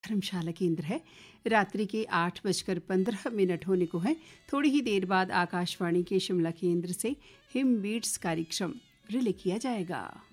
धर्मशाला केंद्र है। रात्रि के 8:15 होने को है। थोड़ी ही देर बाद आकाशवाणी के शिमला केंद्र से हिम बीट्स कार्यक्रम रिले किया जाएगा।